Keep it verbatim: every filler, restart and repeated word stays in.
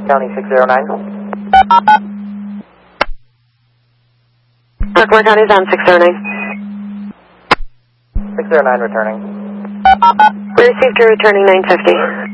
County six zero nine. Brookmore County's on six zero nine. six zero nine returning. We received your returning nine fifty.